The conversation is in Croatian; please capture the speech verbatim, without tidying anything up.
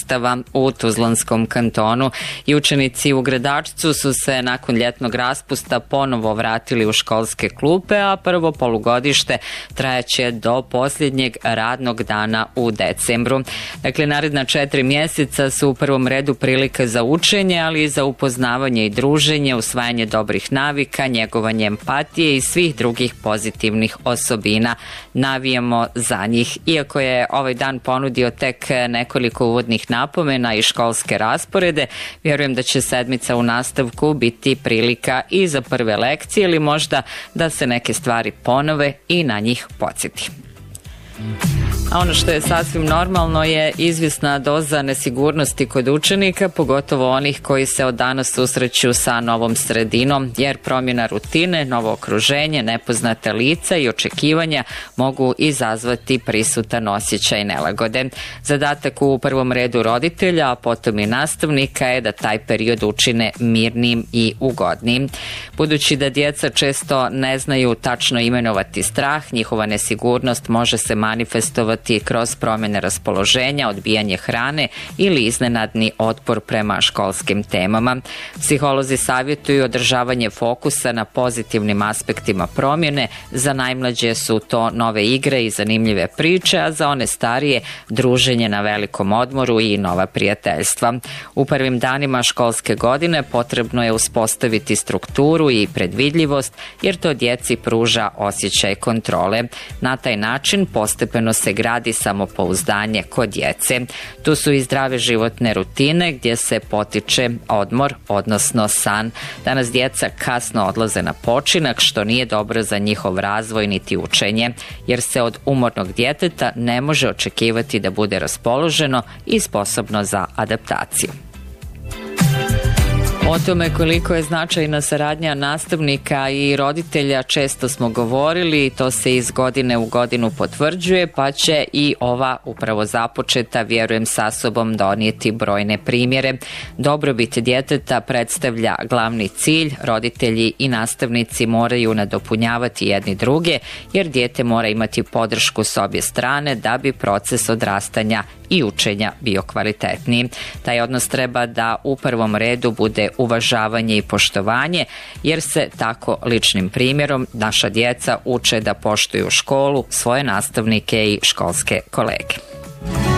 nastava u Tuzlanskom kantonu i učenici u Gradačcu su se nakon ljetnog raspusta ponovo vratili u školske klupe, a prvo polugodište trajaće do posljednjeg radnog dana u decembru. Dakle, naredna četiri mjeseca su u prvom redu prilika za učenje, ali i za upoznavanje i druženje, usvajanje dobrih navika, njegovanje empatije i svih drugih pozitivnih osobina. Navijamo za njih. Iako je ovaj dan ponudio tek nekoliko uvodnih napomena i školske rasporede, vjerujem da će sedmica u nastavku biti prilika i za prve lekcije ili možda da se neke stvari ponove i na njih podsjeti. A ono što je sasvim normalno je izvjesna doza nesigurnosti kod učenika, pogotovo onih koji se od danas susreću sa novom sredinom, jer promjena rutine, novo okruženje, nepoznata lica i očekivanja mogu izazvati prisutan osjećaj nelagode. Zadatak u prvom redu roditelja, a potom i nastavnika je da taj period učine mirnim i ugodnim. Budući da djeca često ne znaju tačno imenovati strah, njihova nesigurnost može se manifestovati kroz promjene raspoloženja, odbijanje hrane ili iznenadni otpor prema školskim temama. Psiholozi savjetuju održavanje fokusa na pozitivnim aspektima promjene. Za najmlađe su to nove igre i zanimljive priče, a za one starije druženje na velikom odmoru i nova prijateljstva. U prvim danima školske godine potrebno je uspostaviti strukturu i predvidljivost, jer to djeci pruža osjećaj kontrole. Na taj način postepeno se gradi samopouzdanje kod djece. Tu su i zdrave životne rutine gdje se potiče odmor, odnosno san. Danas djeca kasno odlaze na počinak, što nije dobro za njihov razvoj niti učenje, jer se od umornog djeteta ne može očekivati da bude raspoloženo i sposobno za adaptaciju. O tome koliko je značajna saradnja nastavnika i roditelja često smo govorili i to se iz godine u godinu potvrđuje, pa će i ova upravo započeta, vjerujem, sa sobom donijeti brojne primjere. Dobrobit djeteta predstavlja glavni cilj, roditelji i nastavnici moraju nadopunjavati jedni druge, jer dijete mora imati podršku s obje strane da bi proces odrastanja i učenja bio kvalitetniji. Taj odnos treba da u prvom redu bude uvažavanje i poštovanje, jer se tako ličnim primjerom naša djeca uče da poštuju školu, svoje nastavnike i školske kolege.